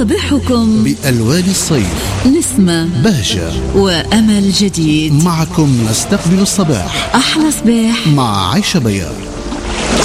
صباحكم بألوان الصيف، نسمة، بهجة وأمل جديد. معكم نستقبل الصباح. أحلى صباح مع عيشة بيار.